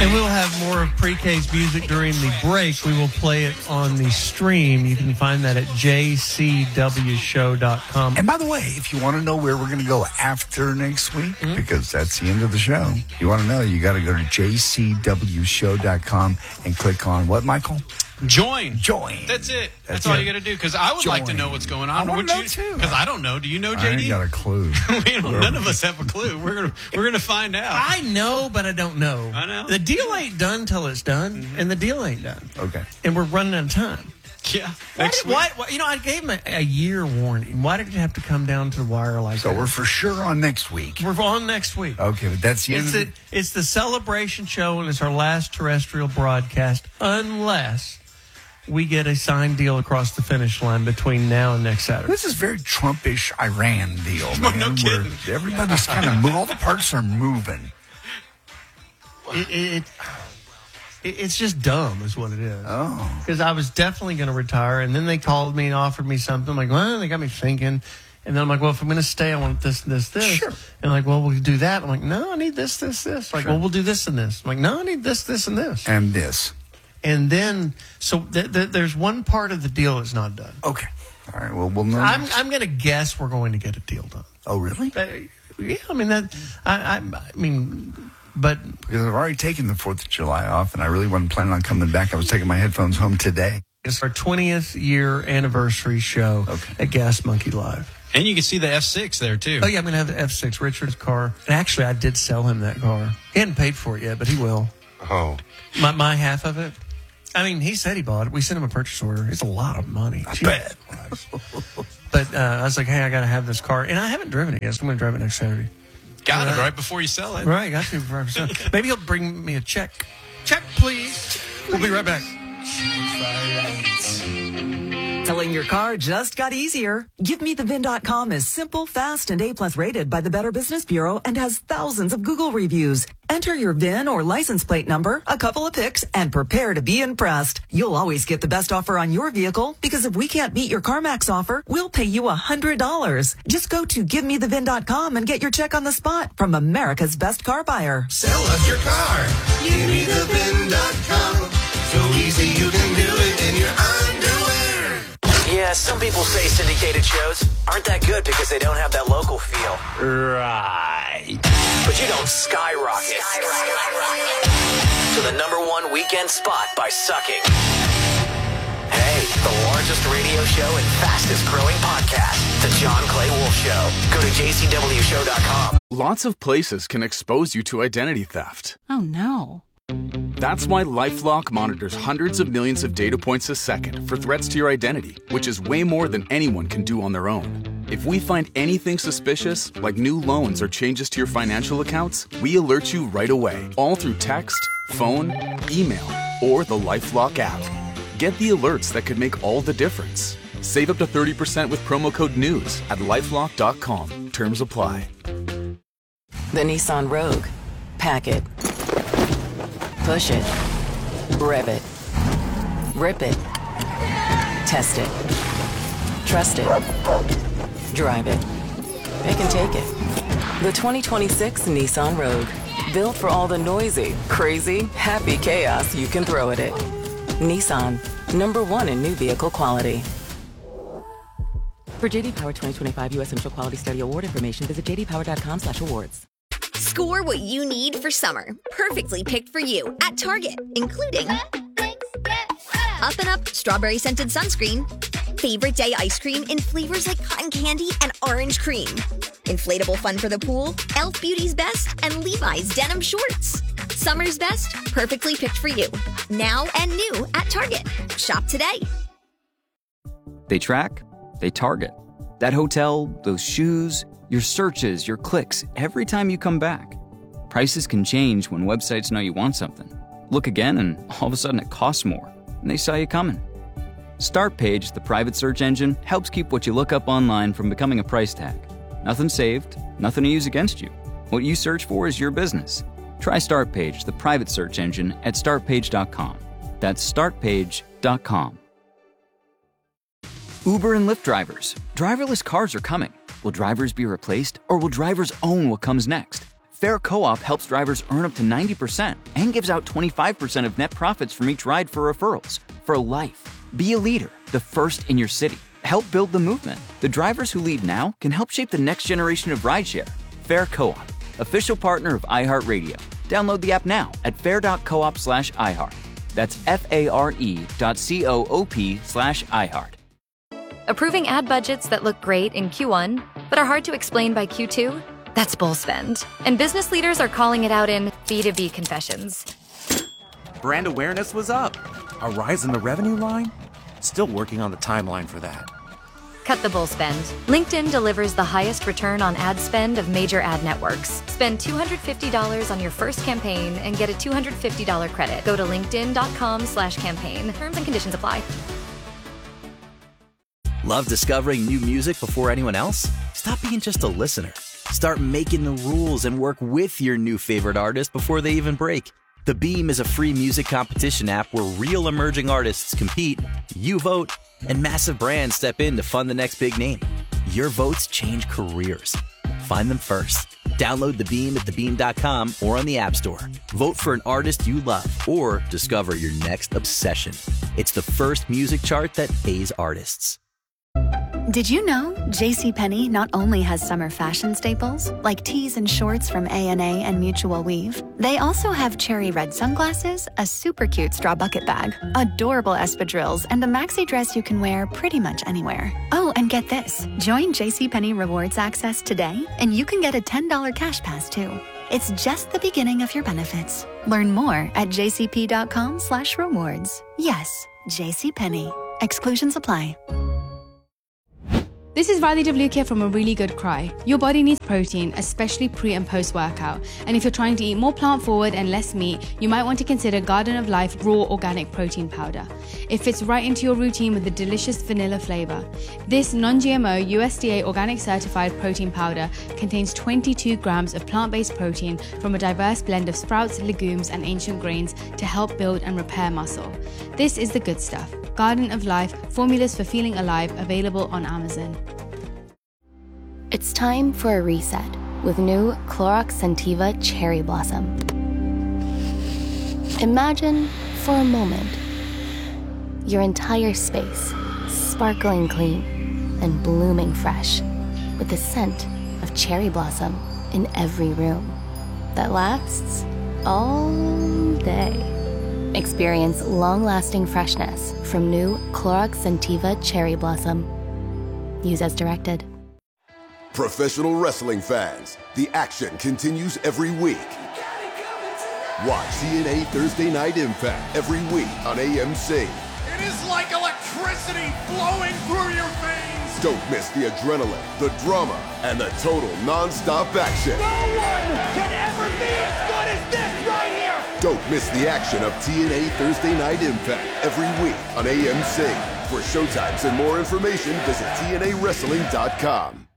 And we'll have more of Pre-K's music during the break. We will play it on the stream. You can find that at jcwshow.com. And by the way, if you want to know where we're going to go after next week, because that's the end of the show, you want to know, you got to go to jcwshow.com and click on what, Michael? Join. That's it. That's all you got to do, because I would like to know what's going on. I want to know, too. Because I don't know. Do you know, JD? I ain't got a clue. None of us have a clue. We're gonna find out. I know, but I don't know. I know. The deal ain't done till it's done, and the deal ain't done. Okay. And we're running out of time. Yeah. Why, I gave him a year warning. Why did it have to come down to the wire like that? So we're for sure on next week. We're on next week. Okay, but that's the end. It's the celebration show, and it's our last terrestrial broadcast, unless we get a signed deal across the finish line between now and next Saturday. This is very Trumpish Iran deal, man. No kidding. Everybody's kind of moving. All the parts are moving. It's just dumb is what it is. Oh. Because I was definitely going to retire, and then they called me and offered me something. I'm like, well, they got me thinking. And then I'm like, well, if I'm going to stay, I want this, this, this. Sure. And like, well, we'll do that. I'm like, no, I need this, this, this. Like, well, we'll do this and this. I'm like, no, I need this, this, and this. And this. And then, so there's one part of the deal that's not done. Okay. All right. Well, we'll know. I'm going to guess we're going to get a deal done. Oh, really? Yeah. I mean that. I mean, but because I've already taken the 4th of July off, and I really wasn't planning on coming back. I was taking my headphones home today. It's our 20th year anniversary show at Gas Monkey Live. And you can see the F6 there, too. Oh, yeah, I'm going to have the F6, Richard's car. And actually, I did sell him that car. He hadn't paid for it yet, but he will. Oh. My half of it. I mean, he said he bought it. We sent him a purchase order. It's a lot of money. I bet. But I was like, hey, I got to have this car. And I haven't driven it yet, so I'm going to drive it next Saturday. Got it right before you sell it. Right, got to before I sell it. Maybe he'll bring me a check. Check, please. We'll be right back. Selling your car just got easier. GiveMeTheVin.com is simple, fast, and A+ rated by the Better Business Bureau and has thousands of Google reviews. Enter your VIN or license plate number, a couple of pics, and prepare to be impressed. You'll always get the best offer on your vehicle because if we can't beat your CarMax offer, we'll pay you $100. Just go to GiveMeTheVin.com and get your check on the spot from America's best car buyer. Sell us your car. GiveMeTheVin.com. So easy you can do it in your underwear. Yeah, some people say syndicated shows aren't that good because they don't have that local feel. Right. But you don't skyrocket to the #1 weekend spot by sucking. Hey, the largest radio show and fastest growing podcast, The John Clay Wolf Show. Go to jcwshow.com. Lots of places can expose you to identity theft. Oh, no. That's why LifeLock monitors hundreds of millions of data points a second for threats to your identity, which is way more than anyone can do on their own. If we find anything suspicious, like new loans or changes to your financial accounts, we alert you right away, all through text, phone, email, or the LifeLock app. Get the alerts that could make all the difference. Save up to 30% with promo code NEWS at LifeLock.com. Terms apply. The Nissan Rogue. Pack it. Push it. Rev it. Rip it. Test it. Trust it. Drive it. Pick and take it. The 2026 Nissan Rogue. Built for all the noisy, crazy, happy chaos you can throw at it. Nissan. #1 in new vehicle quality. For JD Power 2025 U.S. Initial Quality Study Award information, visit jdpower.com/awards. Score what you need for summer. Perfectly picked for you at Target, including Up and Up Strawberry Scented Sunscreen, Favorite Day Ice Cream in flavors like cotton candy and orange cream, Inflatable Fun for the Pool, Elf Beauty's Best, and Levi's Denim Shorts. Summer's best, perfectly picked for you. Now and new at Target. Shop today. They track, they target. That hotel, those shoes, your searches, your clicks, every time you come back. Prices can change when websites know you want something. Look again and all of a sudden it costs more, and they saw you coming. Startpage, the private search engine, helps keep what you look up online from becoming a price tag. Nothing saved, nothing to use against you. What you search for is your business. Try Startpage, the private search engine, at startpage.com. That's startpage.com. Uber and Lyft drivers. Driverless cars are coming. Will drivers be replaced, or will drivers own what comes next? Fair Co-op helps drivers earn up to 90% and gives out 25% of net profits from each ride for referrals. For life. Be a leader, the first in your city. Help build the movement. The drivers who lead now can help shape the next generation of rideshare. Fair Co-op, official partner of iHeartRadio. Download the app now at fair.coop/iHeart. That's FARE.coop/iHeart. Approving ad budgets that look great in Q1, but are hard to explain by Q2? That's bull spend. And business leaders are calling it out in B2B confessions. Brand awareness was up. A rise in the revenue line? Still working on the timeline for that. Cut the bull spend. LinkedIn delivers the highest return on ad spend of major ad networks. Spend $250 on your first campaign and get a $250 credit. Go to linkedin.com/campaign. Terms and conditions apply. Love discovering new music before anyone else? Stop being just a listener. Start making the rules and work with your new favorite artist before they even break. The Beam is a free music competition app where real emerging artists compete, you vote, and massive brands step in to fund the next big name. Your votes change careers. Find them first. Download The Beam at thebeam.com or on the App Store. Vote for an artist you love or discover your next obsession. It's the first music chart that pays artists. Did you know JCPenney not only has summer fashion staples, like tees and shorts from A&A and Mutual Weave, they also have cherry red sunglasses, a super cute straw bucket bag, adorable espadrilles, and a maxi dress you can wear pretty much anywhere. Oh, and get this. Join JCPenney Rewards Access today, and you can get a $10 cash pass, too. It's just the beginning of your benefits. Learn more at jcp.com/rewards. Yes, JCPenney. Exclusions apply. This is Riley DeBlucchia from A Really Good Cry. Your body needs protein, especially pre and post workout. And if you're trying to eat more plant forward and less meat, you might want to consider Garden of Life Raw Organic Protein Powder. It fits right into your routine with a delicious vanilla flavor. This non-GMO USDA organic certified protein powder contains 22 grams of plant-based protein from a diverse blend of sprouts, legumes, and ancient grains to help build and repair muscle. This is the good stuff. Garden of Life, formulas for feeling alive, available on Amazon. It's time for a reset with new Clorox Scentiva Cherry Blossom. Imagine, for a moment, your entire space sparkling clean and blooming fresh with the scent of cherry blossom in every room that lasts all day. Experience long-lasting freshness from new Clorox Scentiva Cherry Blossom. Use as directed. Professional wrestling fans, the action continues every week. Watch TNA Thursday Night Impact every week on AMC. It is like electricity flowing through your veins. Don't miss the adrenaline, the drama, and the total non-stop action. No one can ever be as good as this right here. Don't miss the action of TNA Thursday Night Impact every week on AMC. For showtimes and more information, visit TNAWrestling.com.